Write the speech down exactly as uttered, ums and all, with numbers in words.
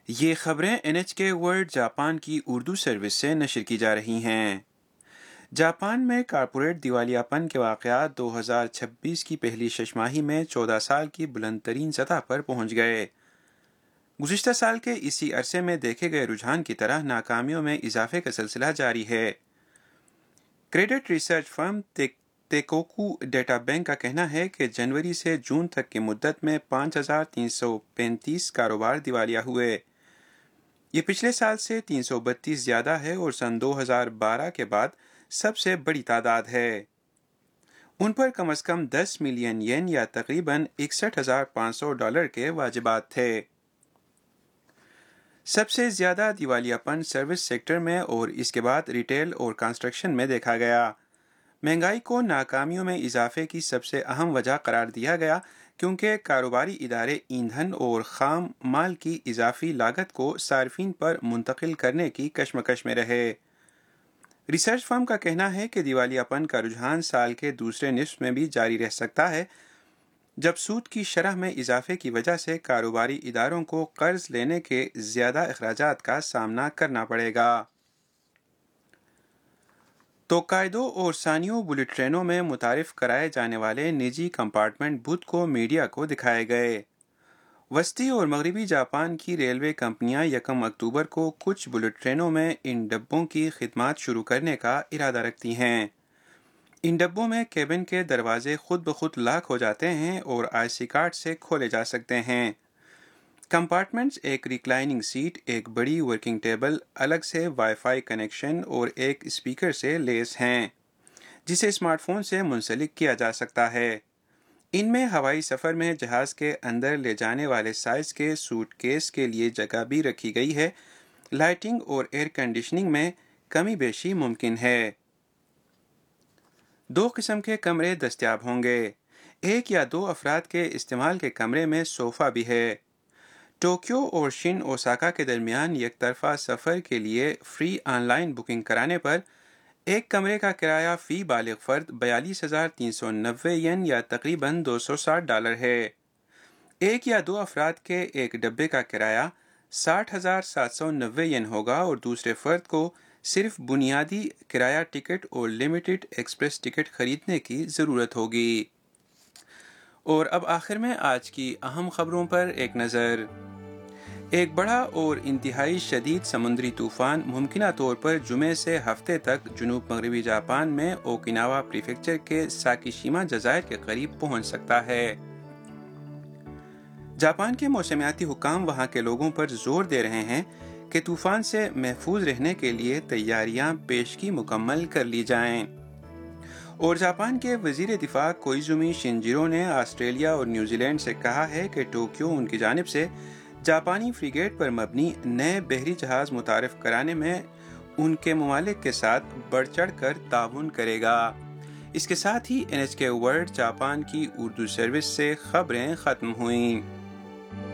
یہ خبریں N H کے ورلڈ جاپان کی اردو سروس سے نشر کی جا رہی ہیں۔ جاپان میں کارپوریٹ دیوالیاپن کے واقعات دو ہزار چھبیس کی پہلی شش ماہی میں چودہ سال کی بلند ترین سطح پر پہنچ گئے۔ گزشتہ سال کے اسی عرصے میں دیکھے گئے رجحان کی طرح ناکامیوں میں اضافے کا سلسلہ جاری ہے۔ کریڈٹ ریسرچ فرم تیکوکو ڈیٹا بینک کا کہنا ہے کہ جنوری سے جون تک کی مدت میں پانچ ہزار تین سو پینتیس کاروبار دیوالیہ ہوئے۔ یہ پچھلے سال سے تین سو بتیس زیادہ ہے اور سن دو ہزار بارہ کے بعد سب سے بڑی تعداد ہے۔ ان پر کم از کم دس ملین ین یا تقریباً اکسٹھ ہزار پانچ سو ڈالر کے واجبات تھے۔ سب سے زیادہ دیوالیاپن سروس سیکٹر میں اور اس کے بعد ریٹیل اور کنسٹرکشن میں دیکھا گیا۔ مہنگائی کو ناکامیوں میں اضافے کی سب سے اہم وجہ قرار دیا گیا کیونکہ کاروباری ادارے ایندھن اور خام مال کی اضافی لاگت کو صارفین پر منتقل کرنے کی کشمکش میں رہے۔ ریسرچ فرم کا کہنا ہے کہ دیوالیاپن کا رجحان سال کے دوسرے نصف میں بھی جاری رہ سکتا ہے، جب سود کی شرح میں اضافے کی وجہ سے کاروباری اداروں کو قرض لینے کے زیادہ اخراجات کا سامنا کرنا پڑے گا۔ توکائیدو اور سانیو بلٹ ٹرینوں میں متعارف کرائے جانے والے نجی کمپارٹمنٹ بدھ کو میڈیا کو دکھائے گئے۔ وسطی اور مغربی جاپان کی ریلوے کمپنیاں یکم اکتوبر کو کچھ بلٹ ٹرینوں میں ان ڈبوں کی خدمات شروع کرنے کا ارادہ رکھتی ہیں۔ ان ڈبوں میں کیبن کے دروازے خود بخود لاک ہو جاتے ہیں اور آئی سی کارڈ سے کھولے جا سکتے ہیں۔ کمپارٹمنٹس ایک ریکلائننگ سیٹ، ایک بڑی ورکنگ ٹیبل، الگ سے وائی فائی کنیکشن اور ایک اسپیکر سے لیس ہیں جسے اسمارٹ فون سے منسلک کیا جا سکتا ہے۔ ان میں ہوائی سفر میں جہاز کے اندر لے جانے والے سائز کے سوٹ کیس کے لیے جگہ بھی رکھی گئی ہے۔ لائٹنگ اور ایئر کنڈیشننگ میں کمی بیشی ممکن ہے۔ دو قسم کے کمرے دستیاب ہوں گے۔ ایک یا دو افراد کے استعمال کے کمرے میں صوفہ بھی ہے۔ ٹوکیو اور شن اوساکا کے درمیان یک طرفہ سفر کے لیے فری آن لائن بکنگ کرانے پر ایک کمرے کا کرایہ فی بالغ فرد بیالیس ہزار تین سو نوے ین یا تقریباً دو سو ساٹھ ڈالر ہے۔ ایک یا دو افراد کے ایک ڈبے کا کرایہ ساٹھ ہزار سات سو نوے ین ہوگا اور دوسرے فرد کو صرف بنیادی کرایہ ٹکٹ اور لمیٹڈ ایکسپریس ٹکٹ خریدنے کی ضرورت ہوگی۔ اور اب آخر میں آج کی اہم خبروں پر ایک نظر۔ ایک بڑا اور انتہائی شدید سمندری طوفان ممکنہ طور پر جمعے سے ہفتے تک جنوب مغربی جاپان میں اوکیناوا پریفیکچر کے ساکیشیما جزائر کے قریب پہنچ سکتا ہے۔ جاپان کے موسمیاتی حکام وہاں کے لوگوں پر زور دے رہے ہیں کہ طوفان سے محفوظ رہنے کے لیے تیاریاں پیشگی مکمل کر لی جائیں۔ اور جاپان کے وزیر دفاع کوئیزومی شنجیرو نے آسٹریلیا اور نیوزی لینڈ سے کہا ہے کہ ٹوکیو ان کی جانب سے جاپانی فریگیٹ پر مبنی نئے بحری جہاز متعارف کرانے میں ان کے ممالک کے ساتھ بڑھ چڑھ کر تعاون کرے گا۔ اس کے ساتھ ہی این ایچ کے ورلڈ جاپان کی اردو سروس سے خبریں ختم ہوئیں۔